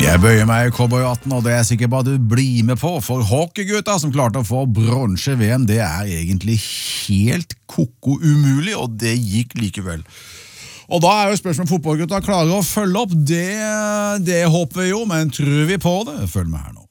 Jeg bøyer meg i cowboyhatten, og det er jeg sikker på at du blir med på, for hockeygutta som klarte å få bronse VM, det er egentlig helt koko umulig, og det gikk likevel. Og da er jo spørsmålet om fotballgutta klarer å følge opp, det håper vi jo, men tror vi på det? Følg med her nå.